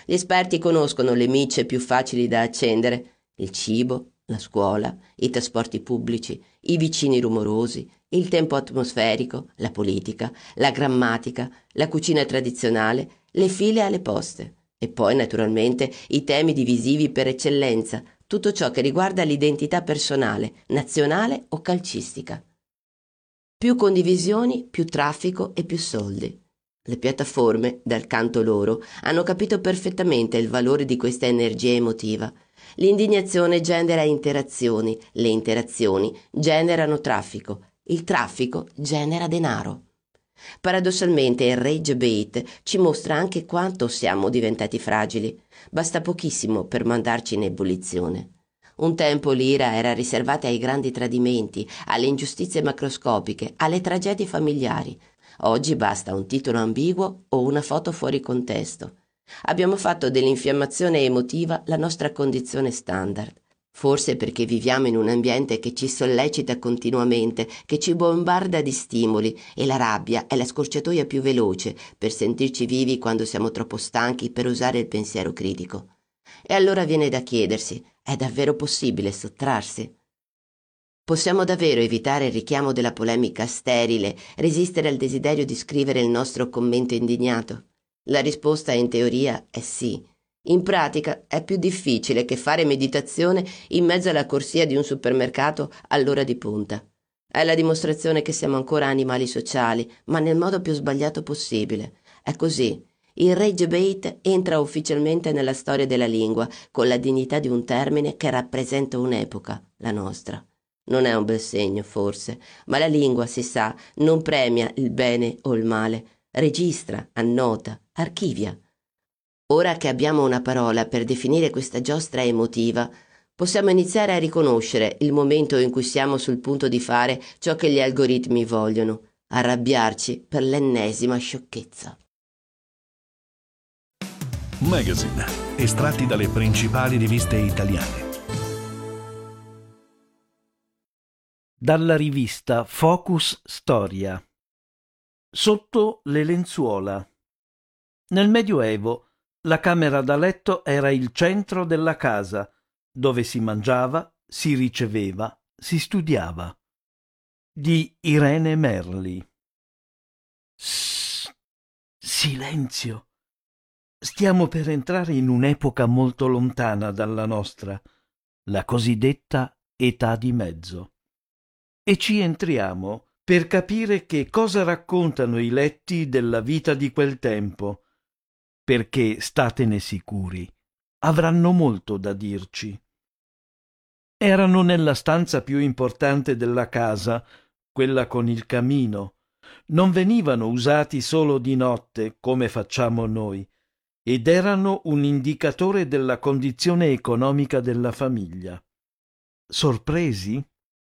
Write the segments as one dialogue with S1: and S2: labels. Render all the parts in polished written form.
S1: Gli esperti conoscono le micce più facili da accendere: il cibo, la scuola, i trasporti pubblici, i vicini rumorosi, il tempo atmosferico, la politica, la grammatica, la cucina tradizionale, le file alle poste. E poi, naturalmente, i temi divisivi per eccellenza, tutto ciò che riguarda l'identità personale, nazionale o calcistica. Più condivisioni, più traffico e più soldi. Le piattaforme, dal canto loro, hanno capito perfettamente il valore di questa energia emotiva. L'indignazione genera interazioni, le interazioni generano traffico, il traffico genera denaro. Paradossalmente il rage bait ci mostra anche quanto siamo diventati fragili. Basta pochissimo per mandarci in ebollizione. Un tempo l'ira era riservata ai grandi tradimenti, alle ingiustizie macroscopiche, alle tragedie familiari. Oggi basta un titolo ambiguo o una foto fuori contesto. Abbiamo fatto dell'infiammazione emotiva la nostra condizione standard. Forse perché viviamo in un ambiente che ci sollecita continuamente, che ci bombarda di stimoli, e la rabbia è la scorciatoia più veloce per sentirci vivi quando siamo troppo stanchi per usare il pensiero critico. E allora viene da chiedersi: è davvero possibile sottrarsi? Possiamo davvero evitare il richiamo della polemica sterile, resistere al desiderio di scrivere il nostro commento indignato? La risposta in teoria è sì. In pratica è più difficile che fare meditazione in mezzo alla corsia di un supermercato all'ora di punta. È la dimostrazione che siamo ancora animali sociali, ma nel modo più sbagliato possibile. È così. Il rage bait entra ufficialmente nella storia della lingua, con la dignità di un termine che rappresenta un'epoca, la nostra. Non è un bel segno, forse, ma la lingua, si sa, non premia il bene o il male, registra, annota, archivia. Ora che abbiamo una parola per definire questa giostra emotiva, possiamo iniziare a riconoscere il momento in cui siamo sul punto di fare ciò che gli algoritmi vogliono: arrabbiarci per l'ennesima sciocchezza.
S2: Magazine, estratti dalle principali riviste italiane.
S3: Dalla rivista Focus Storia. Sotto le lenzuola. Nel Medioevo la camera da letto era il centro della casa, dove si mangiava, si riceveva, si studiava. Di Irene Merli. Silenzio. Stiamo per entrare in un'epoca molto lontana dalla nostra, la cosiddetta età di mezzo. E ci entriamo per capire che cosa raccontano i letti della vita di quel tempo, perché, statene sicuri, avranno molto da dirci. Erano nella stanza più importante della casa, quella con il camino. Non venivano usati solo di notte, come facciamo noi, ed erano un indicatore della condizione economica della famiglia. Sorpresi?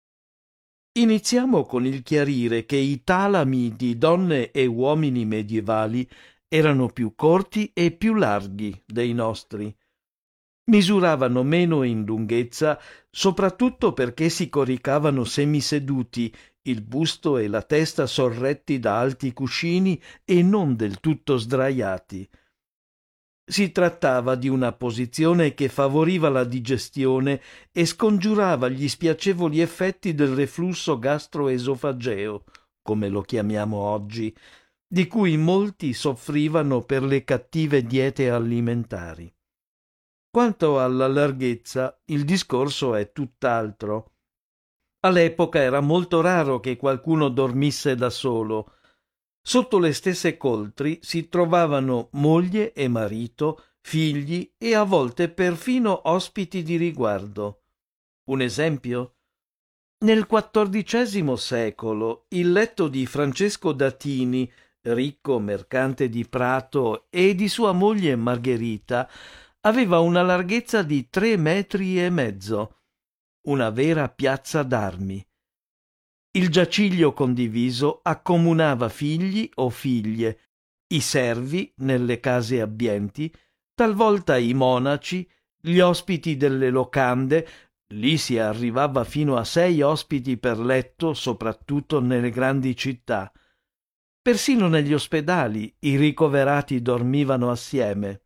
S3: Iniziamo con il chiarire che i talami di donne e uomini medievali erano più corti e più larghi dei nostri. Misuravano meno in lunghezza, soprattutto perché si coricavano semiseduti, il busto e la testa sorretti da alti cuscini e non del tutto sdraiati. Si trattava di una posizione che favoriva la digestione e scongiurava gli spiacevoli effetti del reflusso gastroesofageo, come lo chiamiamo oggi, di cui molti soffrivano per le cattive diete alimentari. Quanto alla larghezza, il discorso è tutt'altro. All'epoca era molto raro che qualcuno dormisse da solo. Sotto le stesse coltri si trovavano moglie e marito, figli e a volte perfino ospiti di riguardo. Un esempio? Nel XIV secolo il letto di Francesco d'Atini, ricco mercante di Prato, e di sua moglie Margherita aveva una larghezza di 3,5 metri, una vera piazza d'armi. Il giaciglio condiviso accomunava figli o figlie, i servi nelle case abbienti, talvolta i monaci, gli ospiti delle locande. Lì si arrivava fino a 6 ospiti per letto, soprattutto nelle grandi città. Persino negli ospedali i ricoverati dormivano assieme.